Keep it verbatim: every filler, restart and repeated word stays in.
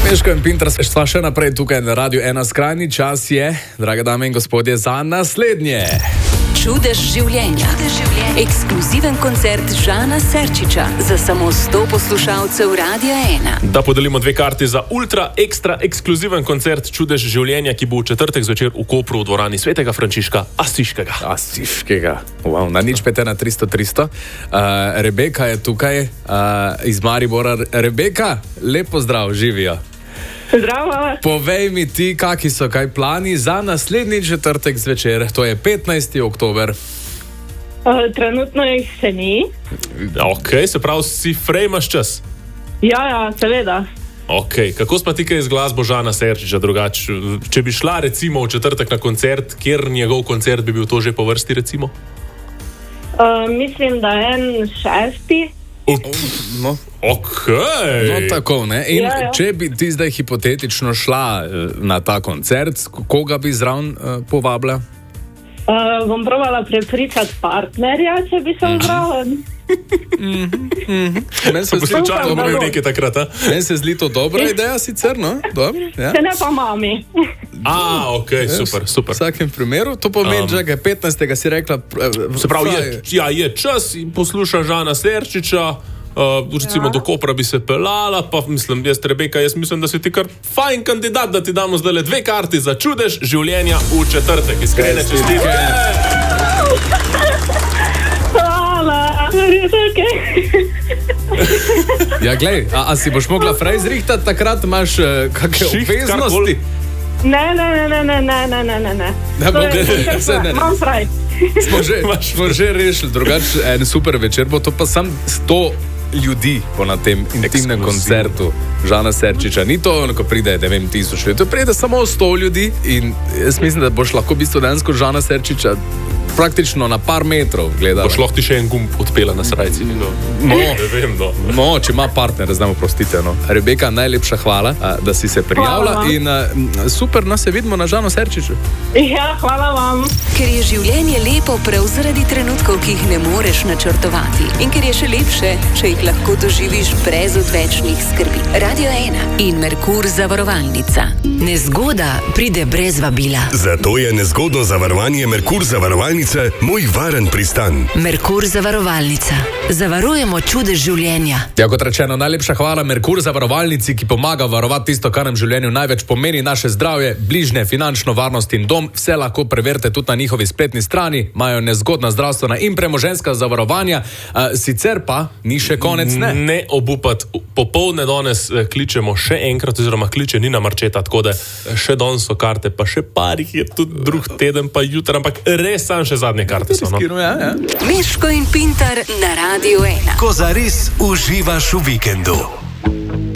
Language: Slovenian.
Meško in Pintar sva še naprej tukaj na Radiu ena. Skrajni čas je, drage dame in gospodje, za naslednje. Čudež življenja. Ekskluziven koncert Žana Serčiča za samo sto poslušalcev Radia ena. Da podelimo dve karti za ultra ekstra ekskluziven koncert Čudež življenja, ki bo v četrtek zvečer v Kopru v dvorani Svetega Frančiška Asiškega. Asiškega. Wow, na nič pete na tristo tristo. Uh, Rebeka je tukaj uh, iz Maribora. Rebeka, lepo zdrav, živijo. Zdravo. Povej mi ti, kaki so kaj plani za naslednji četrtek zvečer, to je petnajsti oktober. Uh, trenutno jih se ni. Ok, se pravi, si frejmaš čas? Ja, ja, seveda. Ok, kako spa ti kaj z glasbo Žana Serčiča drugač? Če bi šla recimo v četrtek na koncert, kjer njegov koncert bi bil to že po vrsti recimo? Uh, mislim, da en šesti. No. Ok. No, tako, ne? In ja, ja. Če bi ti zdaj hipotetično šla na ta koncert, koga bi zraven uh, povabila? Uh, bom provala prepričati partnerja, če bi se zraven. Meni se zdi to dobra nekaj takrat, a? Meni se zdi to dobra ideja sicer, no? Dobro, ja. Se ne pa mami. A, ok, super, super. V vsakem primeru, to pomeni, Um, že kaj petnajstega si rekla... Se pravi, je, ja, je čas in posluša Žana Serčiča, uh, recimo ja. Do Kopra bi se pelala, pa mislim, jaz, Rebeka, jaz mislim, da si ti kar fajn kandidat, da ti damo zdaj dve karti za Čudež življenja v četrtek. Iskrene čestitke. Hvala, res okej. Ja, glej, a, a si boš mogla fraj zrihtati takrat, imaš uh, kakšne obveznosti? Ne, ne, ne, ne, ne, ne, ne, ne, ne. Ne, bo, ne, ne, ne, ne. Imam fraj. Smo že, smo že rešili, drugače en super večer, bo to pa sam sto ljudi bo na tem intimnem koncertu Žana Serčiča. Ni to, ko pride, ne vem, tisoč ljudi, to pride samo sto ljudi in jaz mislim, da boš lahko v bistvu dejansko Žana Serčiča praktično na par metrov gledala. Boš lahko ti še en gumb odpela na srajci. No, no, ne vem, no. No, če ima partner, znamo prostite, no. Rebeka, najlepša hvala, da si se prijavila in super, no, se vidimo na Žanu Serčiču. Ja, hvala vam. Ker je življenje lepo prav zaradi trenutkov, ki jih ne moreš načrtovati. In ker je še lepše, če jih lahko doživiš brez odvečnih skrbi. Radio ena in Merkur zavarovalnica. Nezgoda pride brez vabila. Zato je nezgodno zavarovanje Merkur zavarovalnica moj varen pristan. Merkur zavarovalnica. Zavarujemo čudež življenja. Ja, kot rečeno, najlepša hvala Merkur zavarovalnici, ki pomaga varovati tisto, kar nam v življenju največ pomeni, naše zdravje, bližnje, finančno varnost in dom. Vse lahko preverite tudi na njihovi spletni strani. Imajo nezgodna zdravstvena in premoženjska zavarovanja. Uh, sicer pa ni še konec, ne? Ne obupati. Popoldne danes kličemo še enkrat, oziroma kliče Nina Marčeta, tako da še danes so karte, pa še parih je tudi drug teden, pa jutri, ampak res sam še zadnje karte so, no? Ja, ja. Meško in Pintar na Radio ena. Ko zares uživaš v vikendu.